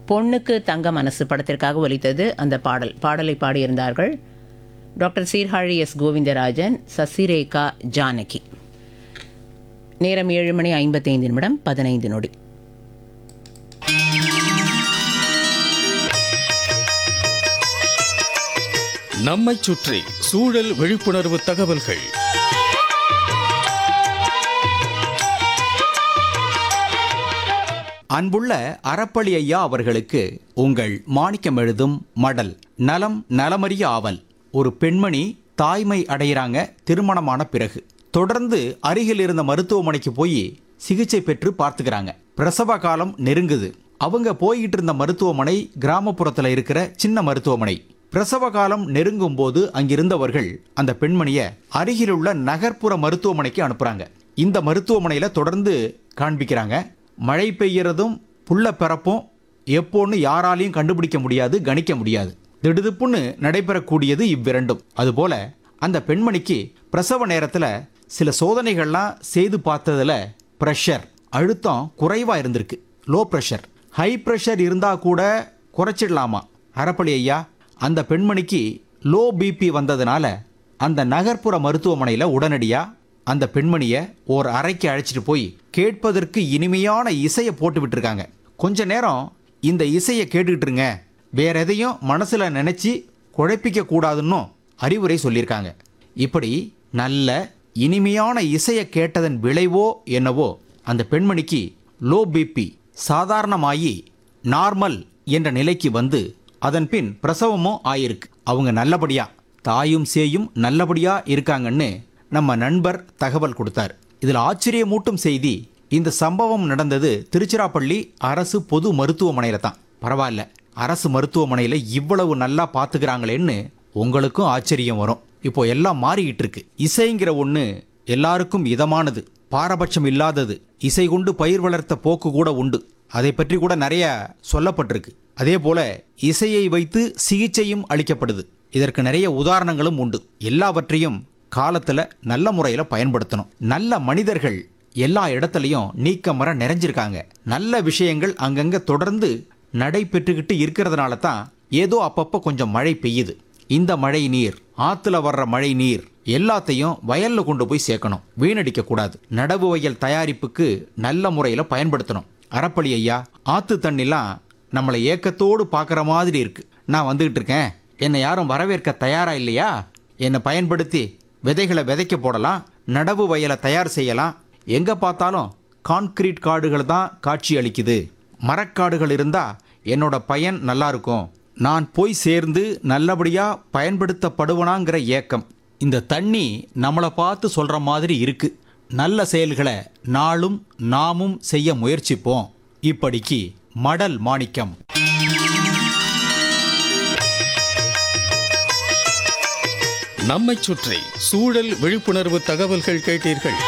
பொண்ணுக்கு தங்க மனசு படத்திற்காக ஒலித்தது அந்த பாடலை பாடியிருந்தார்கள் டாக்டர் சீர்காழி எஸ் கோவிந்தராஜன், சசிரேகா, ஜானகி. நேரம் 7:55 நம்மைச் சுற்றி சூழல் விழிப்புணர்வு தகவல்கள். அன்புள்ள அறப்பளி ஐயா அவர்களுக்கு உங்கள் மாணிக்கம் எழுதும் மடல். நலம் நலமறிய ஆவல். ஒரு பெண்மணி தாய்மை அடைகிறாங்க திருமணமான பிறகு. தொடர்ந்து அருகில் இருந்த மருத்துவமனைக்கு போய் சிகிச்சை பெற்று பார்த்துக்கிறாங்க. பிரசவ காலம் நெருங்குது. அவங்க போய்கிட்டு இருந்த மருத்துவமனை கிராமப்புறத்தில் இருக்கிற சின்ன மருத்துவமனை. பிரசவ காலம் நெருங்கும் போது அங்கிருந்தவர்கள் அந்த பெண்மணியை அருகிலுள்ள நகர்ப்புற மருத்துவமனைக்கு அனுப்புறாங்க. இந்த மருத்துவமனையில தொடர்ந்து காண்பிக்கிறாங்க. மழை பெய்யறதும் புள்ள பிறப்பும் எப்போன்னு யாராலையும் கண்டுபிடிக்க முடியாது, கணிக்க முடியாது. திடுதிப்புன்னு நடைபெறக்கூடியது இவ்விரண்டும். அதுபோல அந்த பெண்மணிக்கு பிரசவ நேரத்தில் சில சோதனைகள்லாம் செய்து பார்த்ததுல ப்ரெஷர், அழுத்தம் குறைவா இருந்திருக்கு. Low pressure. ஹை ப்ரெஷர் இருந்தா கூட குறைச்சிடலாமா? அறப்பளி ஐயா, அந்த பெண்மணிக்கு லோ பிபி வந்ததுனால அந்த நகர்ப்புற மருத்துவமனையில் உடனடியா அந்த பெண்மணியை ஒரு அறைக்கு அழைச்சிட்டு போய் கேட்பதற்கு இனிமையான இசையை போட்டு விட்டுருக்காங்க. கொஞ்ச நேரம் இந்த இசையை கேட்டுக்கிட்டு இருங்க, வேற எதையும் மனசுல நினைச்சு குழப்பிக்க கூடாதுன்னு அறிவுரை சொல்லியிருக்காங்க. இப்படி நல்ல இனிமையான இசையை கேட்டதன் விளைவோ என்னவோ அந்த பெண்மணிக்கு லோ பிபி சாதாரணமாகி நார்மல் என்ற நிலைக்கு வந்து அதன் பின் பிரசவமும் ஆயிருக்கு. அவங்க நல்லபடியா தாயும் சேயும் நல்லபடியா இருக்காங்கன்னு நம்ம நண்பர் தகவல் கொடுத்தார். இதில் ஆச்சரியமூட்டும் செய்தி, இந்த சம்பவம் நடந்தது திருச்சிராப்பள்ளி அரசு பொது மருத்துவமனையில் தான். பரவாயில்ல, அரசு மருத்துவமனையில் இவ்வளவு நல்லா பார்த்துக்கிறாங்களேன்னு உங்களுக்கும் ஆச்சரியம் வரும். இப்போ எல்லாம் மாறிக்கிட்டு இருக்கு. இசைங்கிற ஒன்று எல்லாருக்கும் இதமானது, பாரபட்சம் இல்லாதது. இசை கொண்டு பயிர் வளர்த்த போக்கு கூட உண்டு. அதை பற்றி கூட நிறைய சொல்லப்பட்டிருக்கு. அதே போல இசையை வைத்து சிகிச்சையும் அளிக்கப்படுது. இதற்கு நிறைய உதாரணங்களும் உண்டு. எல்லாவற்றையும் காலத்தில் நல்ல முறையில் பயன்படுத்தணும். நல்ல மனிதர்கள் எல்லா இடத்துலையும் நீக்கமர நிறைஞ்சிருக்காங்க. நல்ல விஷயங்கள் அங்கங்கே தொடர்ந்து நடைபெற்றுக்கிட்டு இருக்கிறதுனால தான் ஏதோ அப்பப்போ கொஞ்சம் மழை பெய்யுது. இந்த மழை நீர், ஆற்றுல வர்ற மழை நீர் எல்லாத்தையும் வயலில் கொண்டு போய் சேர்க்கணும், வீணடிக்க கூடாது. நடவு வயல் தயாரிப்புக்கு நல்ல முறையில் பயன்படுத்தணும். அறப்பளி ஐயா, ஆற்று தண்ணிலாம் நம்மளை ஏக்கத்தோடு பார்க்குற மாதிரி இருக்கு. நான் வந்துகிட்டு இருக்கேன், என்னை யாரும் வரவேற்க தயாரா இல்லையா? என்னை பயன்படுத்தி விதைகளை விதைக்க போடலாம், நடவு வயலை தயார் செய்யலாம். எங்கே பார்த்தாலும் கான்கிரீட் காடுகள் தான் காட்சி அளிக்குது. மரக்காடுகள் இருந்தால் என்னோட பயன் நல்லா இருக்கும், நான் போய் சேர்ந்து நல்லபடியாக பயன்படுத்தப்படுவனாங்கிற ஏக்கம். இந்த தண்ணி நம்மளை பார்த்து சொல்கிற மாதிரி இருக்கு. நல்ல செயல்களை நாளும் நாமும் செய்ய முயற்சிப்போம். இப்படிக்கு மடல் மாணிக்கம். நம்மைச் சுற்றி சூழல் விழிப்புணர்வு தகவல்கள் கேட்டீர்கள்.